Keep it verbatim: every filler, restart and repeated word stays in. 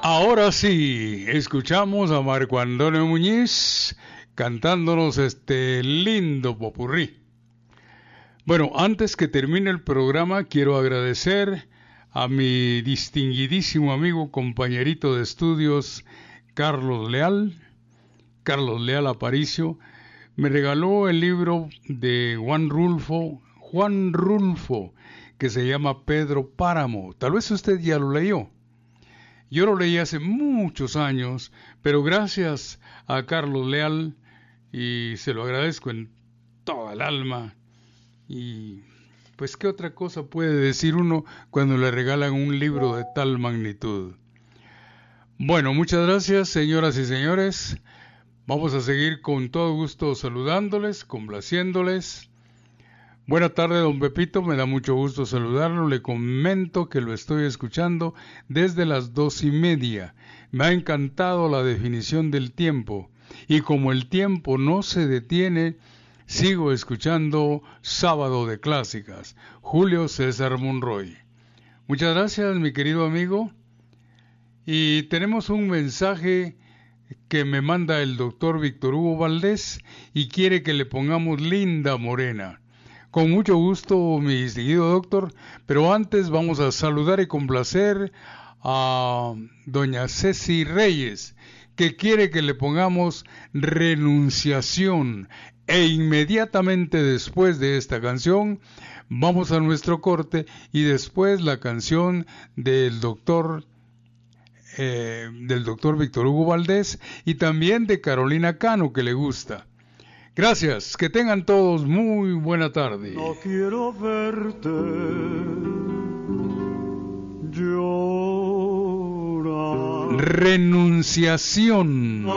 Ahora sí, escuchamos a Marco Antonio Muñiz cantándonos este lindo popurrí. Bueno, antes que termine el programa, quiero agradecer a mi distinguidísimo amigo, compañerito de estudios, Carlos Leal. Carlos Leal Aparicio me regaló el libro de Juan Rulfo, Juan Rulfo, que se llama Pedro Páramo. Tal vez usted ya lo leyó. Yo lo leí hace muchos años, pero gracias a Carlos Leal, y se lo agradezco en toda el alma. Y pues, ¿qué otra cosa puede decir uno cuando le regalan un libro de tal magnitud? Bueno, muchas gracias, señoras y señores. Vamos a seguir con todo gusto saludándoles, complaciéndoles. Buena tarde, don Pepito, me da mucho gusto saludarlo. Le comento que lo estoy escuchando desde las dos y media. Me ha encantado la definición del tiempo. Y como el tiempo no se detiene, sigo escuchando Sábado de Clásicas. Julio César Monroy. Muchas gracias, mi querido amigo. Y tenemos un mensaje que me manda el doctor Víctor Hugo Valdés y quiere que le pongamos Linda Morena. Con mucho gusto, mi distinguido doctor, pero antes vamos a saludar y complacer a doña Ceci Reyes, que quiere que le pongamos Renunciación. E inmediatamente después de esta canción, vamos a nuestro corte y después la canción del doctor eh, del doctor Víctor Hugo Valdés y también de Carolina Cano, que le gusta. Gracias, que tengan todos muy buena tarde. No quiero verte llorar. Renunciación.